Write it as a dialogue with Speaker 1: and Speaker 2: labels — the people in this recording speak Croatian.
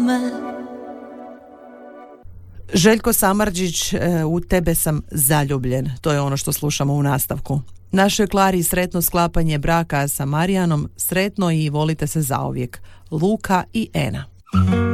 Speaker 1: me.
Speaker 2: Željko Samardžić, u tebe sam zaljubljen. To je ono što slušamo u nastavku. Našoj Klari sretno sklapanje braka sa Marijanom, sretno i volite se zauvijek. Luka i Ena.